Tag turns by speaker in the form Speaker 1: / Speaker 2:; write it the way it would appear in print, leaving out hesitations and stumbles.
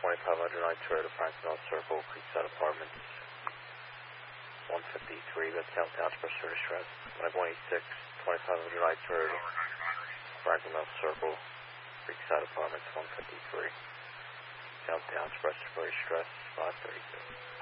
Speaker 1: 2509 Toyota Franklin Mill Circle, Creekside Apartments, 153, that's Downtown Express for distress. 5186, 2509 Toyota Franklin Mill Circle, Creekside Apartments, 153. Downtown Express for distress, 532.